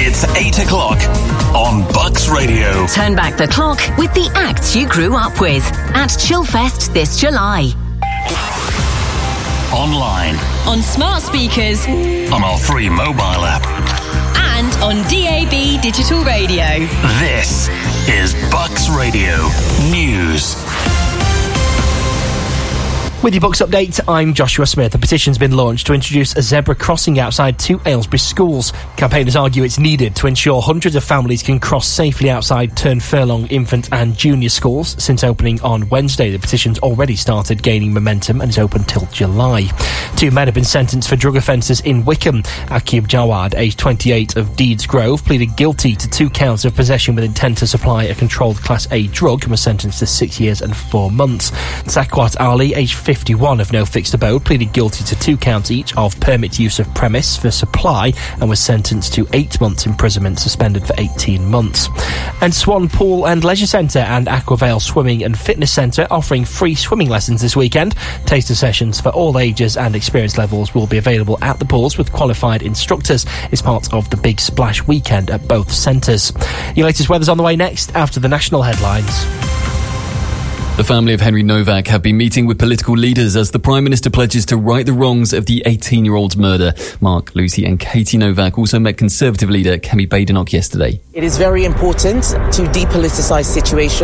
It's 8 o'clock on Bucks Radio. Turn back the clock with the acts you grew up with at Chillfest this July. Online. On smart speakers. On our free mobile app. And on DAB Digital Radio. This is Bucks Radio News. With your Bucks update, I'm Joshua Smith. A petition's been launched to introduce a zebra crossing outside 2 Aylesbury schools. Campaigners argue it's needed to ensure hundreds of families can cross safely outside Turn Furlong infant and junior schools. Since opening on Wednesday, the petition's already started gaining momentum and is open till July. 2 men have been sentenced for drug offences in Wickham. Akib Jawad, aged 28, of Deeds Grove, pleaded guilty to 2 counts of possession with intent to supply a controlled Class A drug and was sentenced to 6 years and 4 months. Zakwat Ali, aged 51, of No Fixed Abode, pleaded guilty to 2 counts each of permit use of premise for supply and was sentenced to 8 months imprisonment, suspended for 18 months. And Swan Pool and Leisure Centre and Aquavale Swimming and Fitness Centre offering free swimming lessons this weekend. Taster sessions for all ages and experience levels will be available at the pools with qualified instructors. It's part of the Big Splash weekend at both centres. Your latest weather's on the way next after the national headlines. The family of Henry Novak have been meeting with political leaders as the Prime Minister pledges to right the wrongs of the 18-year-old's murder. Mark, Lucy and Katie Novak also met Conservative leader Kemi Badenoch yesterday. It is very important to depoliticise situations.